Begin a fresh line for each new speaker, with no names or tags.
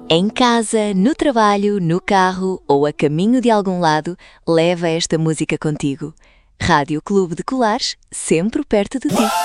Em casa, no trabalho, no carro ou a caminho de algum lado, leva esta música contigo. Rádio Clube de Colares, sempre perto de ti.